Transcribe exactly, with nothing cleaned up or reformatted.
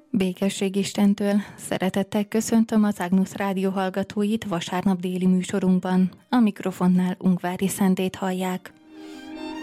Békesség Istentől, szeretettel köszöntöm az Agnus Rádió hallgatóit vasárnap déli műsorunkban. A mikrofonnál Ungvári Szentét hallják.